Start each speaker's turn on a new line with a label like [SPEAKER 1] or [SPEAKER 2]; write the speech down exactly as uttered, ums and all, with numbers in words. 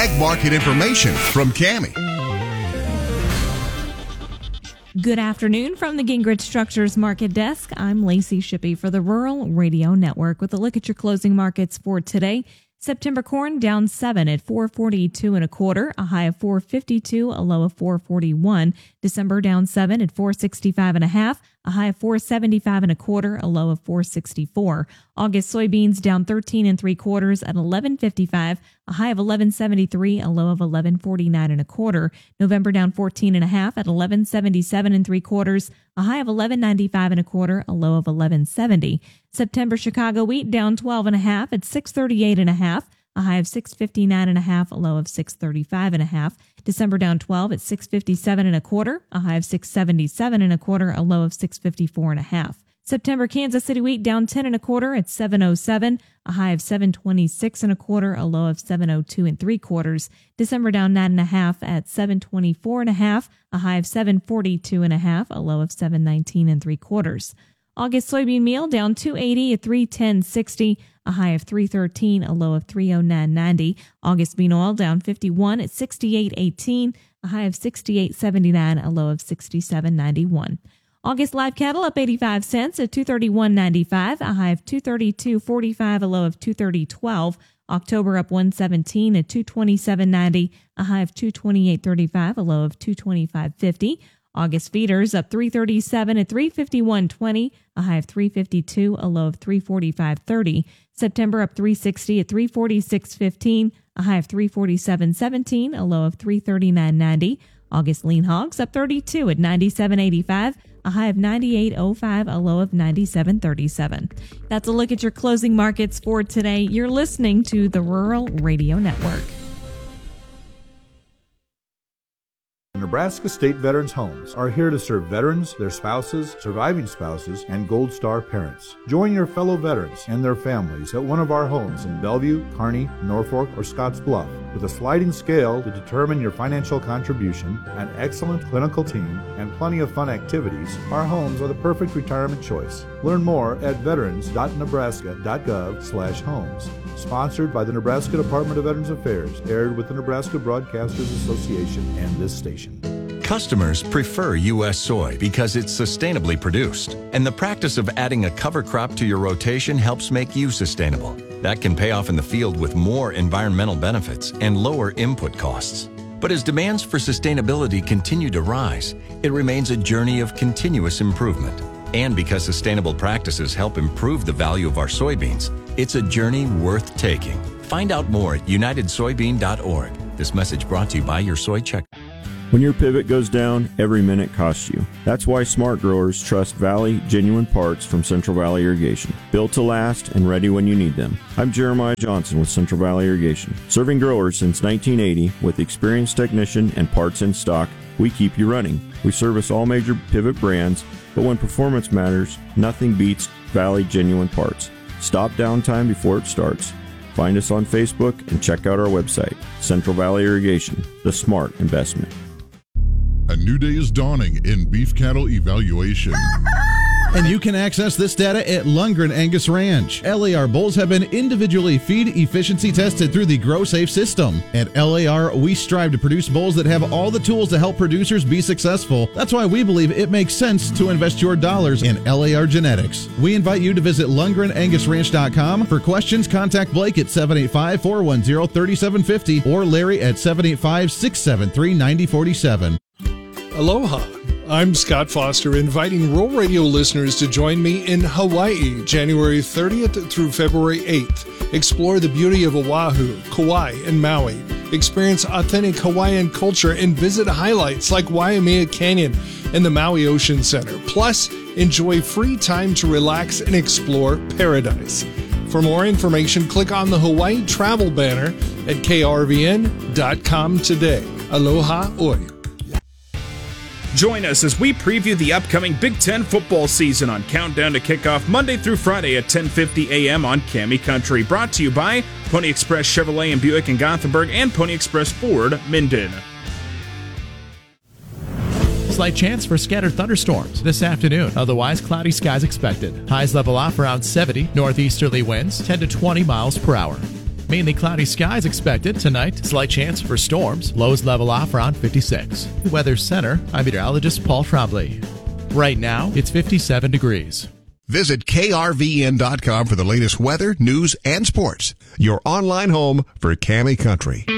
[SPEAKER 1] ag market information from Cammie.
[SPEAKER 2] Good afternoon from the Gingrich Structures Market Desk. I'm Lacey Shippey for the Rural Radio Network with a look at your closing markets for today. September corn down seven at four forty-two and a quarter, a high of four fifty-two, a low of four forty-one. December down seven at four sixty-five and a half, a high of four seventy-five and a quarter, a low of four sixty-four. August soybeans down thirteen and three quarters at eleven fifty-five, a high of eleven seventy-three, a low of eleven forty-nine and a quarter. November down fourteen and a half at eleven seventy-seven and three quarters, a high of eleven ninety-five and a quarter, a low of eleven seventy. September Chicago wheat down twelve and a half at six thirty-eight and a half, a high of six fifty-nine and a half, a low of six thirty-five and a half. December down twelve at six fifty-seven and a quarter, a high of six seventy-seven and a quarter, a low of six fifty-four and a half. September Kansas City wheat down ten and a quarter at seven oh seven, a high of seven twenty-six and a quarter, a low of seven oh two and three quarters. December down nine and a half at seven twenty-four and a half, a high of seven forty-two and a half, a low of seven nineteen and three quarters. August soybean meal down two eighty at three ten sixty, a high of three thirteen, a low of three oh nine ninety. August bean oil down fifty-one at sixty-eight eighteen, a high of sixty-eight seventy-nine, a low of sixty-seven ninety-one. August live cattle up eighty-five cents at two thirty-one ninety-five, a high of two thirty-two forty-five, a low of two thirty twelve. October up one seventeen at two twenty-seven ninety, a high of two twenty-eight thirty-five, a low of two twenty-five fifty. August feeders up three thirty-seven at three fifty-one twenty, a high of three fifty-two, a low of three forty-five thirty. September up three sixty at three forty-six fifteen, a high of three forty-seven seventeen, a low of three thirty-nine ninety. August lean hogs up thirty-two at ninety-seven eighty-five, a high of ninety-eight oh five, a low of ninety-seven thirty-seven. That's a look at your closing markets for today. You're listening to the Rural Radio Network.
[SPEAKER 3] Nebraska State Veterans Homes are here to serve veterans, their spouses, surviving spouses, and Gold Star parents. Join your fellow veterans and their families at one of our homes in Bellevue, Kearney, Norfolk, or Scottsbluff. With a sliding scale to determine your financial contribution, an excellent clinical team, and plenty of fun activities, our homes are the perfect retirement choice. Learn more at veterans dot nebraska dot gov slash homes. Sponsored by the Nebraska Department of Veterans Affairs, aired with the Nebraska Broadcasters Association and this station.
[SPEAKER 4] Customers prefer U S soy because it's sustainably produced, and the practice of adding a cover crop to your rotation helps make you sustainable. That can pay off in the field with more environmental benefits and lower input costs. But as demands for sustainability continue to rise, it remains a journey of continuous improvement. And because sustainable practices help improve the value of our soybeans, it's a journey worth taking. Find out more at united soybean dot org. This message brought to you by your Soy Check.
[SPEAKER 5] When your pivot goes down, every minute costs you. That's why smart growers trust Valley Genuine Parts from Central Valley Irrigation. Built to last and ready when you need them. I'm Jeremiah Johnson with Central Valley Irrigation. Serving growers since nineteen eighty with experienced technician and parts in stock, we keep you running. We service all major pivot brands, but when performance matters, nothing beats Valley Genuine Parts. Stop downtime before it starts. Find us on Facebook and check out our website, Central Valley Irrigation, the smart investment.
[SPEAKER 1] A new day is dawning in beef cattle evaluation.
[SPEAKER 6] And you can access this data at Lundgren Angus Ranch. L A R bulls have been individually feed efficiency tested through the GrowSafe system. At L A R, we strive to produce bulls that have all the tools to help producers be successful. That's why we believe it makes sense to invest your dollars in L A R genetics. We invite you to visit Lundgren Angus Ranch dot com. For questions, contact Blake at seven eight five, four one zero, three seven five zero or Larry at seven eight five, six seven three, nine zero four seven.
[SPEAKER 7] Aloha. I'm Scott Foster, inviting Rural Radio listeners to join me in Hawaii, January thirtieth through February eighth. Explore the beauty of Oahu, Kauai, and Maui. Experience authentic Hawaiian culture and visit highlights like Waimea Canyon and the Maui Ocean Center. Plus, enjoy free time to relax and explore paradise. For more information, click on the Hawaii travel banner at K R V N dot com today. Aloha oi.
[SPEAKER 8] Join us as we preview the upcoming Big Ten football season on Countdown to Kickoff Monday through Friday at ten fifty a.m. on Cammie Country. Brought to you by Pony Express Chevrolet and Buick in Gothenburg and Pony Express Ford, Minden.
[SPEAKER 9] Slight chance for scattered thunderstorms this afternoon. Otherwise, cloudy skies expected. Highs level off around seventy. Northeasterly winds ten to twenty miles per hour. Mainly cloudy skies expected tonight. Slight chance for storms. Lows level off around fifty-six. Weather Center, I'm meteorologist Paul Trombley. Right now, it's fifty-seven degrees.
[SPEAKER 10] Visit K R V N dot com for the latest weather, news, and sports. Your online home for Cammy Country.